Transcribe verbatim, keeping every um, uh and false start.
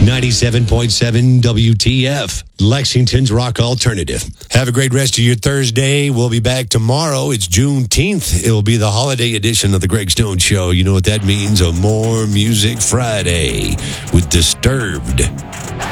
ninety-seven point seven W T F, Lexington's Rock Alternative. Have a great rest of your Thursday. We'll be back tomorrow. It's Juneteenth. It will be the holiday edition of the Greg Stone Show. You know what that means? A More Music Friday with Disturbed.